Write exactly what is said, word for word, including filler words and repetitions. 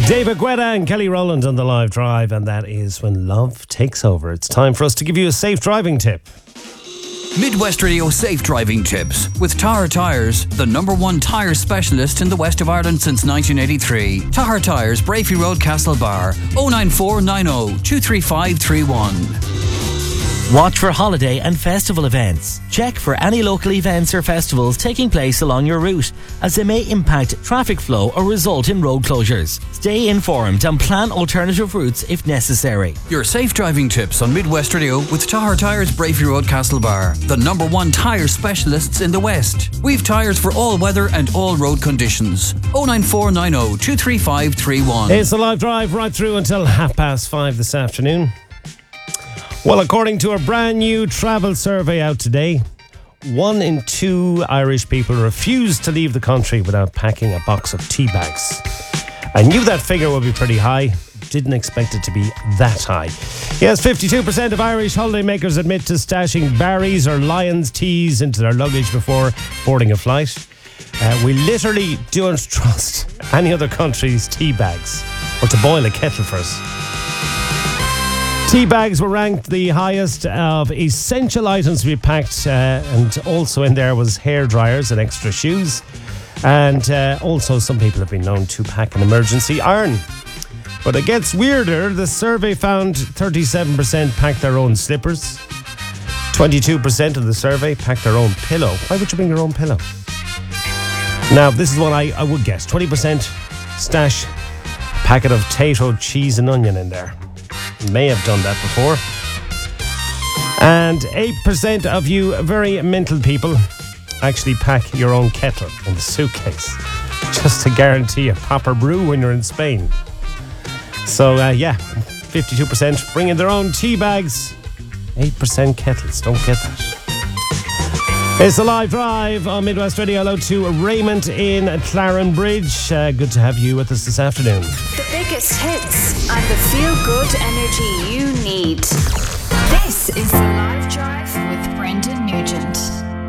David Guetta and Kelly Rowland on the live drive, and that is when love takes over. It's time for us to give you a safe driving tip. Midwest Radio Safe Driving Tips with Tahar Tyres, the number one tyre specialist in the west of Ireland since nineteen eighty-three. Tahar Tyres, Brafey Road, Castlebar, oh nine four nine oh two three five three one. Watch for holiday and festival events. Check for any local events or festivals taking place along your route, as they may impact traffic flow or result in road closures. Stay informed and plan alternative routes if necessary. Your safe driving tips on Midwest Radio with Tahar Tyres, Brafey Road, Castlebar, the number one tyre specialists in the West. We've tyres for all weather and all road conditions. oh nine four nine oh two three five three one. It's the live drive right through until half past five this afternoon. Well, according to a brand new travel survey out today, one in two Irish people refuse to leave the country without packing a box of tea bags. I knew that figure would be pretty high. Didn't expect it to be that high. Yes, fifty-two percent of Irish holidaymakers admit to stashing Barry's or Lion's teas into their luggage before boarding a flight. Uh, we literally don't trust any other country's tea bags, or to boil a kettle for us. Tea bags were ranked the highest of essential items to be packed, uh, and also in there was hair dryers and extra shoes. And uh, also some people have been known to pack an emergency iron. But it gets weirder. The survey found thirty-seven percent packed their own slippers. twenty-two percent of the survey packed their own pillow. Why would you bring your own pillow? Now, this is what I, I would guess. twenty percent stash a packet of potato, cheese and onion in there. May have done that before. And eight percent of you very mental people actually pack your own kettle in the suitcase, just to guarantee a proper brew when you're in Spain. So uh, yeah, fifty-two percent bringing their own tea bags, eight percent kettles. Don't get that. It's a live drive on Midwest Radio. Hello to Raymond in Clarenbridge. Uh, good to have you with us this afternoon. The biggest hits and the feel-good energy you need. This is the live drive with Brendan Nugent.